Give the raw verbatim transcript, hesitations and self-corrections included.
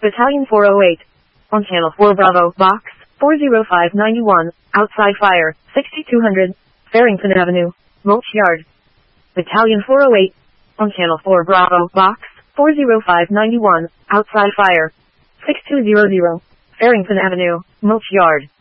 Battalion four oh eight. On Channel four Bravo, Box four oh five ninety-one, outside fire, sixty-two hundred, Farrington Avenue, Mulch Yard. Battalion four oh eight. On Channel four Bravo, Box four oh five ninety-one, outside fire, sixty-two hundred, Farrington Avenue, Mulch Yard.